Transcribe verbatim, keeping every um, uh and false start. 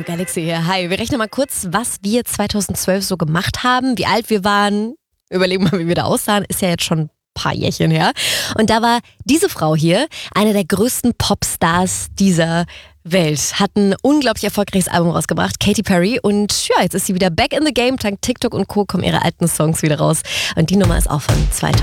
Galaxy hier. Hi, wir rechnen mal kurz, was wir zweitausendzwölf so gemacht haben, wie alt wir waren. Überlegen mal, wie wir da aussahen. Ist ja jetzt schon ein paar Jährchen her. Und da war diese Frau hier, eine der größten Popstars dieser Welt. Hat ein unglaublich erfolgreiches Album rausgebracht, Katy Perry. Und ja, jetzt ist sie wieder back in the game. Dank TikTok und Co. kommen ihre alten Songs wieder raus. Und die Nummer ist auch von zweitausend.